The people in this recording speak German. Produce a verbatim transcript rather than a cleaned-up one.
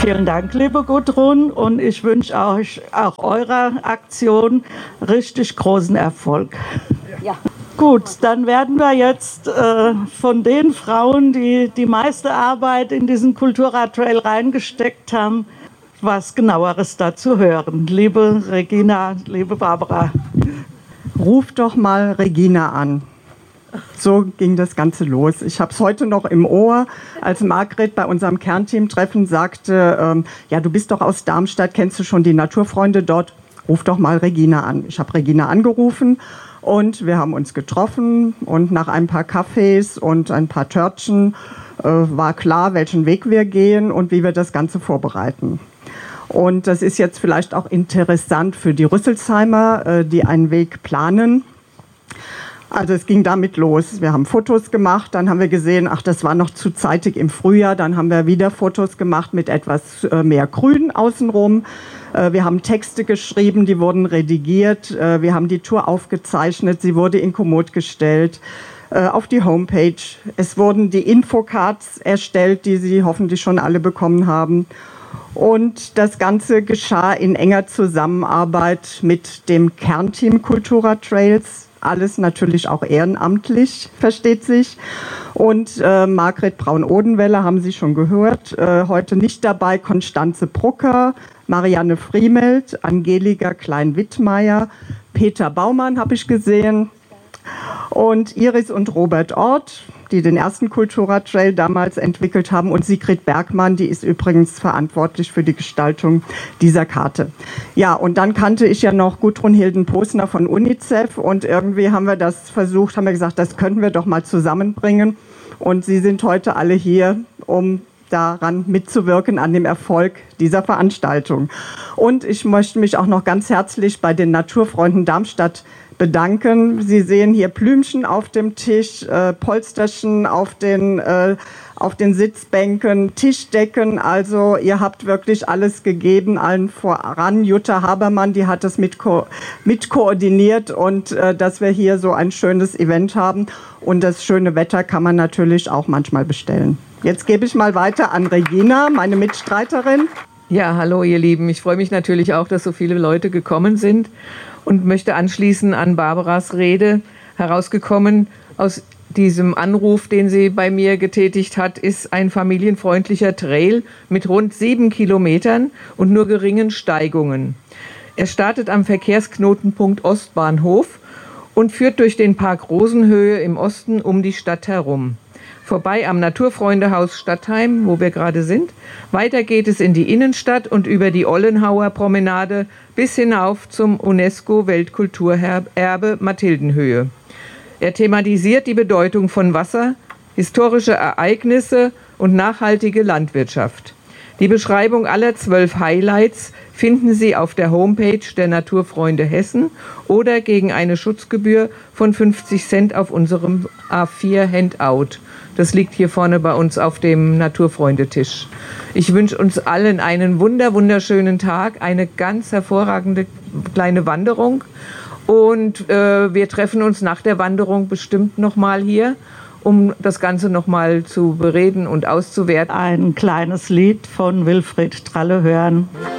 Vielen Dank, liebe Gudrun, und ich wünsche euch auch eurer Aktion richtig großen Erfolg. Ja. Gut, dann werden wir jetzt äh, von den Frauen, die die meiste Arbeit in diesen Kulturradtrail reingesteckt haben, was Genaueres dazu hören. Liebe Regina, liebe Barbara. Ruf doch mal Regina an. So ging das Ganze los. Ich habe es heute noch im Ohr, als Margret bei unserem Kernteam-Treffen sagte, ähm, ja, du bist doch aus Darmstadt, kennst du schon die Naturfreunde dort? Ruf doch mal Regina an. Ich habe Regina angerufen und wir haben uns getroffen und nach ein paar Kaffees und ein paar Törtchen äh, war klar, welchen Weg wir gehen und wie wir das Ganze vorbereiten. Und das ist jetzt vielleicht auch interessant für die Rüsselsheimer, äh, die einen Weg planen. Also es ging damit los. Wir haben Fotos gemacht, dann haben wir gesehen, ach, das war noch zu zeitig im Frühjahr. Dann haben wir wieder Fotos gemacht mit etwas äh, mehr Grün außenrum. Äh, wir haben Texte geschrieben, die wurden redigiert. Äh, wir haben die Tour aufgezeichnet, sie wurde in Komoot gestellt, äh, auf die Homepage. Es wurden die Infocards erstellt, die Sie hoffentlich schon alle bekommen haben. Und das Ganze geschah in enger Zusammenarbeit mit dem Kernteam Kulturradtrails. Alles natürlich auch ehrenamtlich, versteht sich. Und äh, Margret Braun-Odenwelle haben Sie schon gehört. Äh, heute nicht dabei Konstanze Brucker, Marianne Friemelt, Angelika Klein-Wittmeier, Peter Baumann habe ich gesehen und Iris und Robert Ort, die den ersten Kulturradtrail damals entwickelt haben, und Sigrid Bergmann, die ist übrigens verantwortlich für die Gestaltung dieser Karte. Ja, und dann kannte ich ja noch Gudrun Hilden-Posner von UNICEF und irgendwie haben wir das versucht, haben wir gesagt, das könnten wir doch mal zusammenbringen, und Sie sind heute alle hier, um daran mitzuwirken, an dem Erfolg dieser Veranstaltung. Und ich möchte mich auch noch ganz herzlich bei den Naturfreunden Darmstadt bedanken. Sie sehen hier Blümchen auf dem Tisch, äh, Polsterchen auf den, äh, auf den Sitzbänken, Tischdecken. Also ihr habt wirklich alles gegeben, allen voran. Jutta Habermann, die hat das mit, ko mit koordiniert, und äh, dass wir hier so ein schönes Event haben. Und das schöne Wetter kann man natürlich auch manchmal bestellen. Jetzt gebe ich mal weiter an Regina, meine Mitstreiterin. Ja, hallo ihr Lieben. Ich freue mich natürlich auch, dass so viele Leute gekommen sind und möchte anschließen an Barbaras Rede. Herausgekommen aus diesem Anruf, den sie bei mir getätigt hat, ist ein familienfreundlicher Trail mit rund sieben Kilometern und nur geringen Steigungen. Er startet am Verkehrsknotenpunkt Ostbahnhof und führt durch den Park Rosenhöhe im Osten um die Stadt herum. Vorbei am Naturfreundehaus Stadtheim, wo wir gerade sind. Weiter geht es in die Innenstadt und über die Ollenhauer Promenade bis hinauf zum UNESCO-Weltkulturerbe Mathildenhöhe. Er thematisiert die Bedeutung von Wasser, historische Ereignisse und nachhaltige Landwirtschaft. Die Beschreibung aller zwölf Highlights finden Sie auf der Homepage der Naturfreunde Hessen oder gegen eine Schutzgebühr von fünfzig Cent auf unserem A vier Handout. Das liegt hier vorne bei uns auf dem Naturfreundetisch. Ich wünsche uns allen einen wunder, wunderschönen Tag, eine ganz hervorragende kleine Wanderung. Und äh, wir treffen uns nach der Wanderung bestimmt nochmal hier, um das Ganze nochmal zu bereden und auszuwerten. Ein kleines Lied von Wilfried Tralle hören.